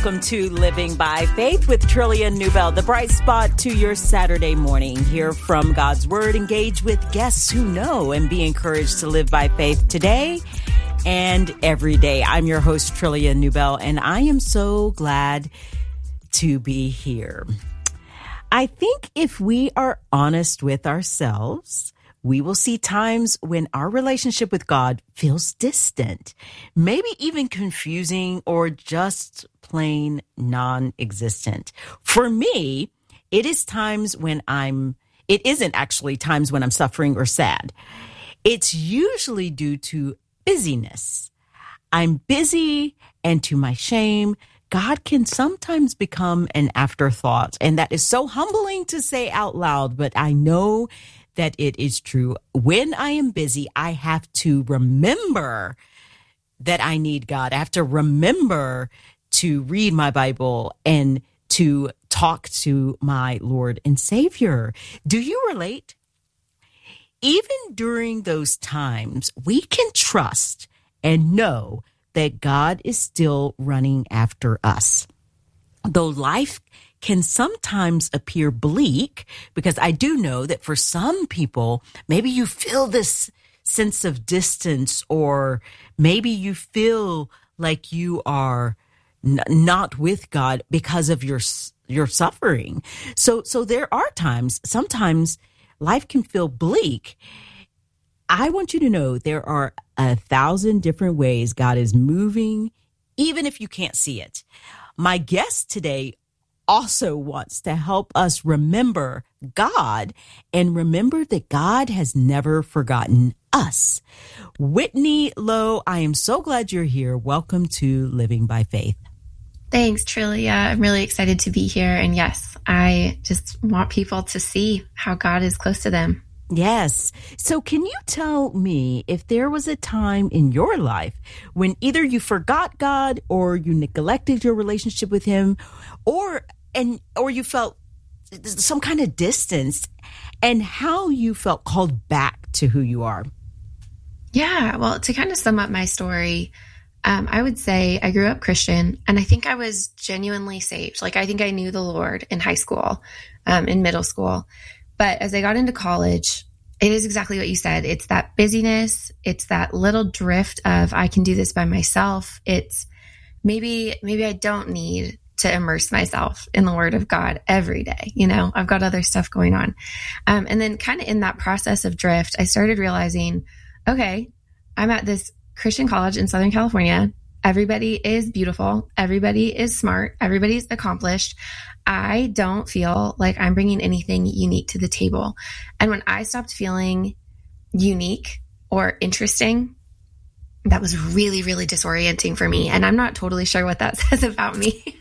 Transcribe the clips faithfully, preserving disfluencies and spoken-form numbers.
Welcome to Living by Faith with Trillian Newbell, the bright spot to your Saturday morning. Hear from God's Word, engage with guests who know, and be encouraged to live by faith today and every day. I'm your host, Trillian Newbell, and I am so glad to be here. I think if we are honest with ourselves, we will see times when our relationship with God feels distant, maybe even confusing or just plain non-existent. For me, it is times when I'm, it isn't actually times when I'm suffering or sad. It's usually due to busyness. I'm busy, and to my shame, God can sometimes become an afterthought. And that is so humbling to say out loud, but I know that it is true. When I am busy, I have to remember that I need God. I have to remember to read my Bible and to talk to my Lord and Savior. Do you relate? Even during those times, we can trust and know that God is still running after us. Though life can sometimes appear bleak, because I do know that for some people, maybe you feel this sense of distance, or maybe you feel like you are n- not with God because of your your suffering. So, so there are times, sometimes life can feel bleak. I want you to know there are a thousand different ways God is moving, even if you can't see it. My guest today also wants to help us remember God and remember that God has never forgotten us. Whitney Lowe, I am so glad you're here. Welcome to Living by Faith. Thanks, Trillia. I'm really excited to be here. And yes, I just want people to see how God is close to them. Yes. So can you tell me if there was a time in your life when either you forgot God or you neglected your relationship with him, or and or you felt some kind of distance, and how you felt called back to who you are? Yeah. Well, to kind of sum up my story, um, I would say I grew up Christian, and I think I was genuinely saved. Like, I think I knew the Lord in high school, um, in middle school. But as I got into college, it is exactly what you said. It's that busyness. It's that little drift of, I can do this by myself. It's maybe, maybe I don't need to immerse myself in the Word of God every day. You know, I've got other stuff going on. Um, and then kind of in that process of drift, I started realizing, okay, I'm at this Christian college in Southern California. Everybody is beautiful. Everybody is smart. Everybody's accomplished. I don't feel like I'm bringing anything unique to the table. And when I stopped feeling unique or interesting, that was really, really disorienting for me. And I'm not totally sure what that says about me.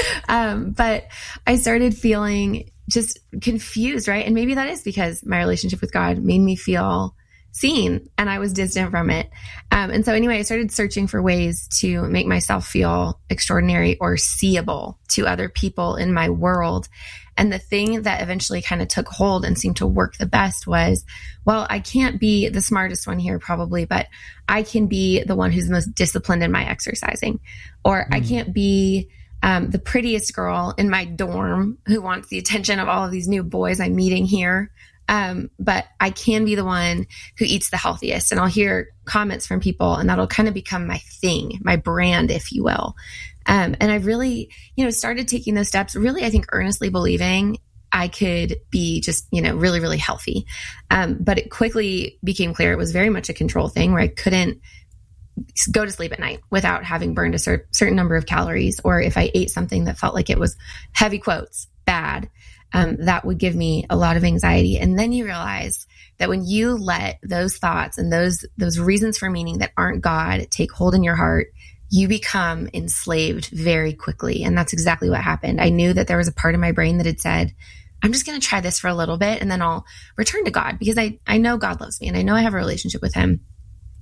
um, but I started feeling just confused, right? And maybe that is because my relationship with God made me feel seen and I was distant from it. Um, and so anyway, I started searching for ways to make myself feel extraordinary or seeable to other people in my world. And the thing that eventually kind of took hold and seemed to work the best was, well, I can't be the smartest one here probably, but I can be the one who's the most disciplined in my exercising, or mm. I can't be um, the prettiest girl in my dorm who wants the attention of all of these new boys I'm meeting here. Um, but I can be the one who eats the healthiest. And I'll hear comments from people, and that'll kind of become my thing, my brand, if you will. Um, and I really, you know, started taking those steps, really, I think, earnestly believing I could be just, you know, really, really healthy. Um, but it quickly became clear it was very much a control thing, where I couldn't go to sleep at night without having burned a cer- certain number of calories. Or if I ate something that felt like it was, heavy quotes, bad, Um, that would give me a lot of anxiety. And then you realize that when you let those thoughts and those those reasons for meaning that aren't God take hold in your heart, you become enslaved very quickly. And that's exactly what happened. I knew that there was a part of my brain that had said, I'm just going to try this for a little bit and then I'll return to God, because I, I know God loves me and I know I have a relationship with him.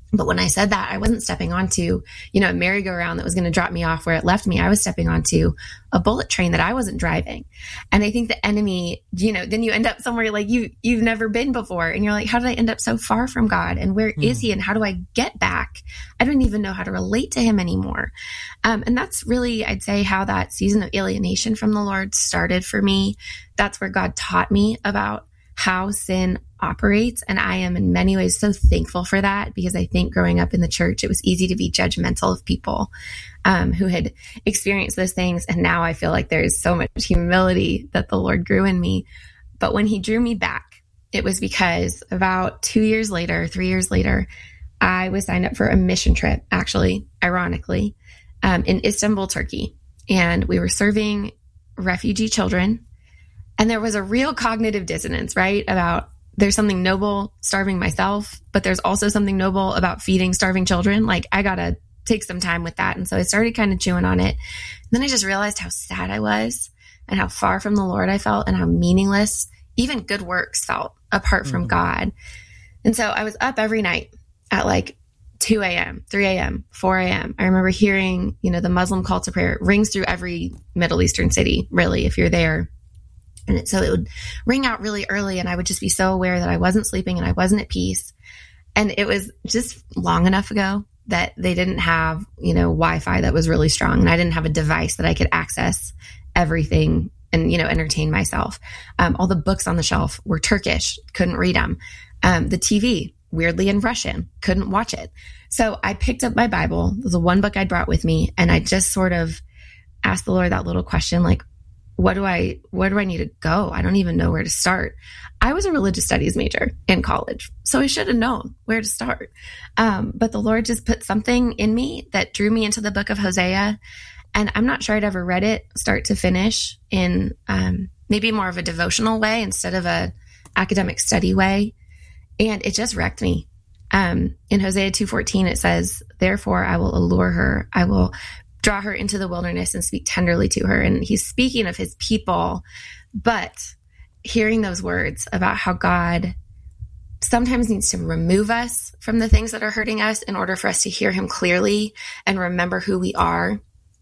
But when I said that, I wasn't stepping onto, you know, a merry-go-round that was going to drop me off where it left me. I was stepping onto a bullet train that I wasn't driving. And I think the enemy, you know, then you end up somewhere like you, you've never been before. And you're like, how did I end up so far from God? And where mm. is he? And how do I get back? I don't even know how to relate to him anymore. Um, and that's really, I'd say, how that season of alienation from the Lord started for me. That's where God taught me about how sin operates. And I am in many ways so thankful for that, because I think growing up in the church, it was easy to be judgmental of people um, who had experienced those things. And now I feel like there's so much humility that the Lord grew in me. But when he drew me back, it was because about two years later, three years later, I was signed up for a mission trip, actually, ironically, um, in Istanbul, Turkey. And we were serving refugee children. And there was a real cognitive dissonance, right? About there's something noble starving myself, but there's also something noble about feeding starving children. Like, I got to take some time with that. And so I started kind of chewing on it. And then I just realized how sad I was and how far from the Lord I felt and how meaningless even good works felt apart from mm-hmm. God. And so I was up every night at like two a.m., three a.m., four a.m. I remember hearing, you know, the Muslim call to prayer. It rings through every Middle Eastern city, really, if you're there. And it, so it would ring out really early, and I would just be so aware that I wasn't sleeping and I wasn't at peace. And it was just long enough ago that they didn't have, you know, Wi-Fi that was really strong, and I didn't have a device that I could access everything and, you know, entertain myself. Um, all the books on the shelf were Turkish, couldn't read them. Um, the T V, weirdly in Russian, couldn't watch it. So I picked up my Bible, the one book I'd brought with me, and I just sort of asked the Lord that little question, like, What do I, where do I need to go? I don't even know where to start. I was a religious studies major in college, so I should have known where to start. Um, but the Lord just put something in me that drew me into the book of Hosea. And I'm not sure I'd ever read it start to finish in um, maybe more of a devotional way instead of a academic study way. And it just wrecked me. Um, in Hosea two fourteen, it says, therefore I will allure her. I will draw her into the wilderness and speak tenderly to her. And he's speaking of his people, but hearing those words about how God sometimes needs to remove us from the things that are hurting us in order for us to hear him clearly and remember who we are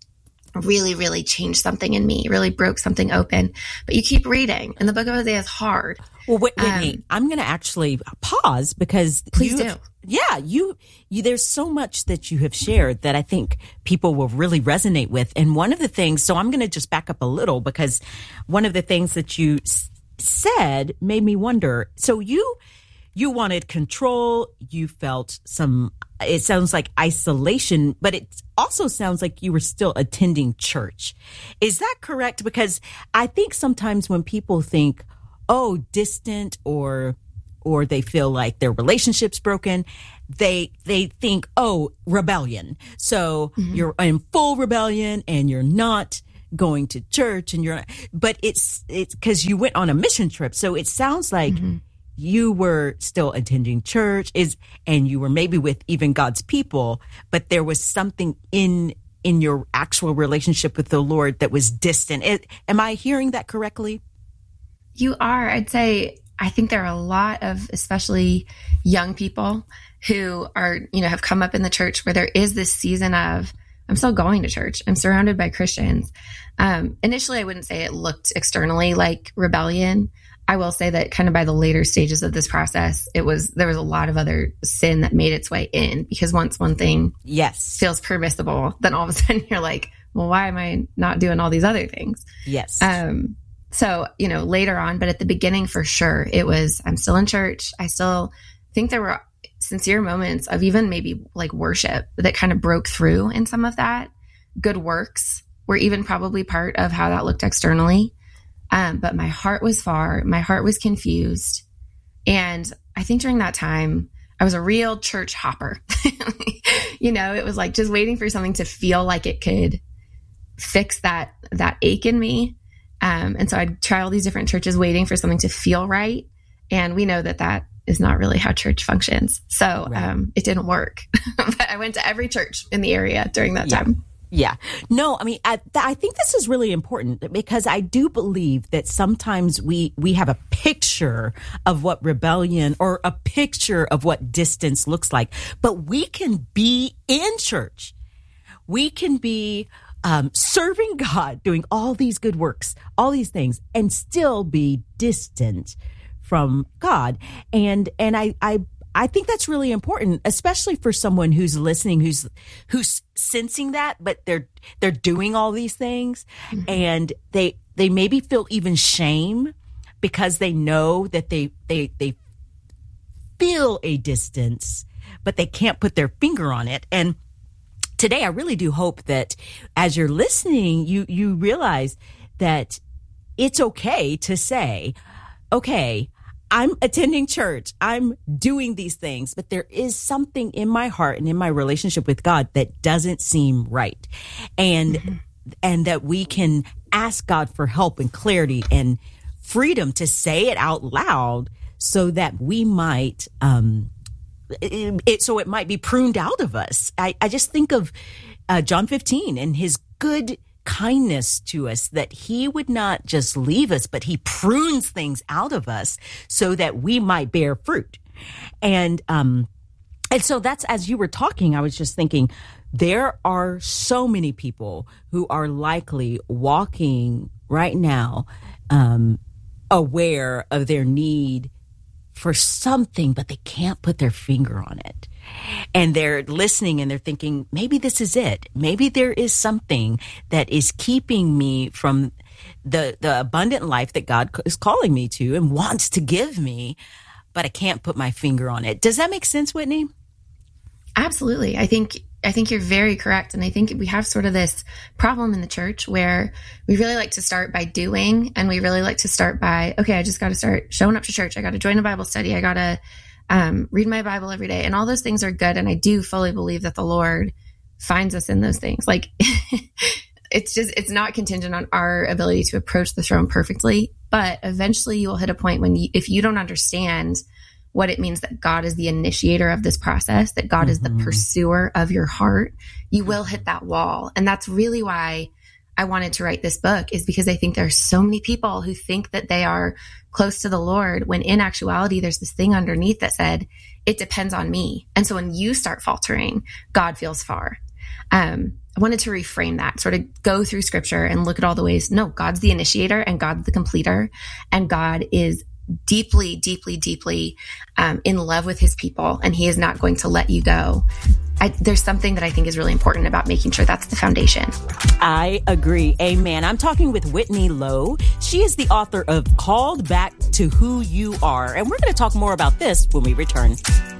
really, really changed something in me, really broke something open. But you keep reading, and the book of Hosea is hard. Well, wait, Whitney, um, I'm going to actually pause because please do. Yeah, you, you, there's so much that you have shared that I think people will really resonate with. And one of the things, so I'm going to just back up a little, because one of the things that you s- said made me wonder. So you, you wanted control. You felt some, it sounds like isolation, but it also sounds like you were still attending church. Is that correct? Because I think sometimes when people think, oh, distant, or or they feel like their relationship's broken, they they think, oh, rebellion. So mm-hmm. you're in full rebellion and you're not going to church, and you're, but it's it's because you went on a mission trip. So it sounds like mm-hmm. you were still attending church, is and you were maybe with even God's people, but there was something in in your actual relationship with the Lord that was distant. It, am I hearing that correctly? You are. I'd say, I think there are a lot of, especially young people who are, you know, have come up in the church where there is this season of, I'm still going to church. I'm surrounded by Christians. Um, initially, I wouldn't say it looked externally like rebellion. I will say that kind of by the later stages of this process, it was, there was a lot of other sin that made its way in, because once one thing yes feels permissible, then all of a sudden you're like, well, why am I not doing all these other things? Yes. Um, So, you know, later on, but at the beginning, for sure, it was, I'm still in church. I still think there were sincere moments of even maybe like worship that kind of broke through in some of that. Good works were even probably part of how that looked externally. Um, but my heart was far, my heart was confused. And I think during that time, I was a real church hopper. You know, it was like just waiting for something to feel like it could fix that, that ache in me. Um, and so I'd try all these different churches waiting for something to feel right. And we know that that is not really how church functions. So right. um, it didn't work. But I went to every church in the area during that yeah. time. Yeah. No, I mean, I, I think this is really important because I do believe that sometimes we, we have a picture of what rebellion or a picture of what distance looks like, but we can be in church. We can be um, serving God, doing all these good works, all these things, and still be distant from God. And, and I, I, I think that's really important, especially for someone who's listening, who's who's sensing that, but they're they're doing all these things, mm-hmm. and they they maybe feel even shame because they know that they they they feel a distance, but they can't put their finger on it. And today, I really do hope that as you're listening, you you realize that it's okay to say, okay, I'm attending church. I'm doing these things, but there is something in my heart and in my relationship with God that doesn't seem right. And, mm-hmm. and that we can ask God for help and clarity and freedom to say it out loud so that we might, um, it, it so it might be pruned out of us. I, I just think of, uh, John fifteen and his good kindness to us, that he would not just leave us, but he prunes things out of us so that we might bear fruit. And, um, and so that's, as you were talking, I was just thinking, there are so many people who are likely walking right now, um, aware of their need for something, but they can't put their finger on it. And they're listening and they're thinking, maybe this is it. Maybe there is something that is keeping me from the, the abundant life that God is calling me to and wants to give me, but I can't put my finger on it. Does that make sense, Whitney? Absolutely. I think, I think you're very correct. And I think we have sort of this problem in the church where we really like to start by doing, and we really like to start by, okay, I just got to start showing up to church. I got to join a Bible study. I got to Um, read my Bible every day. And all those things are good. And I do fully believe that the Lord finds us in those things. Like it's just, it's not contingent on our ability to approach the throne perfectly, but eventually you will hit a point when you, if you don't understand what it means that God is the initiator of this process, that God mm-hmm. is the pursuer of your heart, you will hit that wall. And that's really why I wanted to write this book, is because I think there are so many people who think that they are close to the Lord when in actuality, there's this thing underneath that said, it depends on me. And so when you start faltering, God feels far. Um, I wanted to reframe that, sort of go through scripture and look at all the ways. No, God's the initiator and God's the completer, and God is deeply, deeply, deeply um, in love with his people, and he is not going to let you go. I, there's something that I think is really important about making sure that's the foundation. I agree. Amen. I'm talking with Whitney Lowe. She is the author of Called Back to Who You Are. And we're going to talk more about this when we return.